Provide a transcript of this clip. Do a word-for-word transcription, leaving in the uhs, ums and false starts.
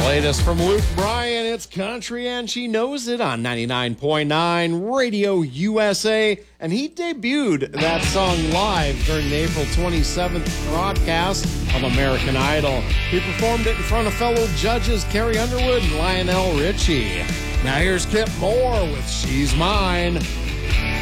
Latest from Luke Bryan, it's Country and She Knows It on ninety-nine point nine Radio U S A. And he debuted that song live during the April twenty-seventh broadcast of American Idol. He performed it in front of fellow judges Carrie Underwood and Lionel Richie. Now here's Kip Moore with She's Mine.